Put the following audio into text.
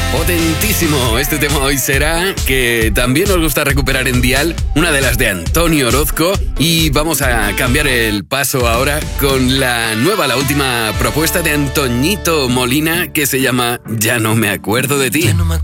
Potentísimo este tema hoy será, que también nos gusta recuperar en Dial, una de las de Antonio Orozco, y vamos a cambiar el paso ahora con la última propuesta de Antoñito Molina, que se llama Ya no me acuerdo de ti.